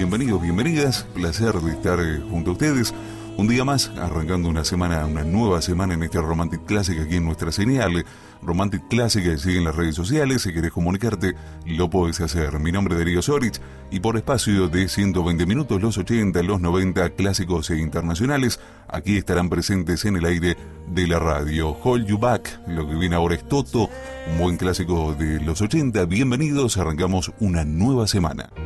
bienvenidos, bienvenidas. Placer de estar junto a ustedes. Un día más, arrancando una nueva semana en este Romantic Classic aquí en nuestra señal. Romantic Classic, sigue en las redes sociales. Si querés comunicarte, lo podés hacer. Mi nombre es Darío Sorich y por espacio de 120 minutos, los 80, los 90 clásicos e internacionales, aquí estarán presentes en el aire de la radio. Hold You Back, lo que viene ahora es Toto, un buen clásico de los 80. Bienvenidos, arrancamos una nueva semana.